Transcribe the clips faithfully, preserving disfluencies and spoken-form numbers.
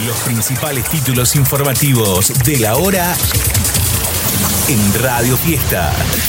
Los principales títulos informativos de la hora en Radio Fiesta.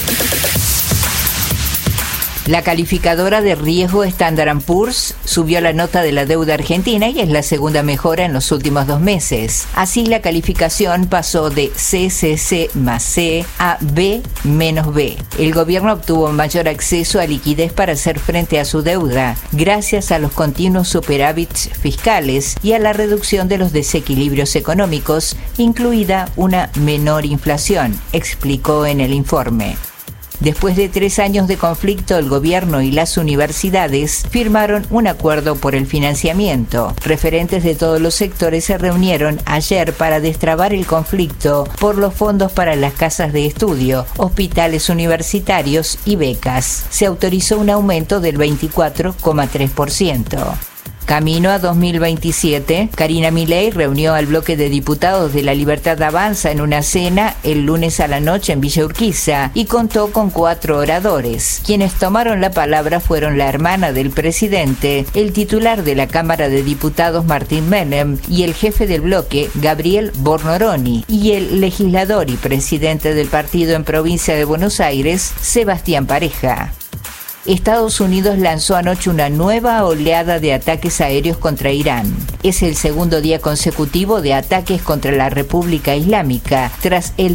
La calificadora de riesgo Standard and Poor's subió la nota de la deuda argentina y es la segunda mejora en los últimos dos meses. Así, la calificación pasó de C C C más C a B menos B. El gobierno obtuvo mayor acceso a liquidez para hacer frente a su deuda, gracias a los continuos superávits fiscales y a la reducción de los desequilibrios económicos, incluida una menor inflación, explicó en el informe. Después de tres años de conflicto, el gobierno y las universidades firmaron un acuerdo por el financiamiento. Referentes de todos los sectores se reunieron ayer para destrabar el conflicto por los fondos para las casas de estudio, hospitales universitarios y becas. Se autorizó un aumento del veinticuatro coma tres por ciento. Camino a dos mil veintisiete, Karina Milei reunió al bloque de diputados de La Libertad Avanza en una cena el lunes a la noche en Villa Urquiza y contó con cuatro oradores. Quienes tomaron la palabra fueron la hermana del presidente, el titular de la Cámara de Diputados Martín Menem y el jefe del bloque Gabriel Bornoroni y el legislador y presidente del partido en Provincia de Buenos Aires, Sebastián Pareja. Estados Unidos lanzó anoche una nueva oleada de ataques aéreos contra Irán. Es el segundo día consecutivo de ataques contra la República Islámica, tras el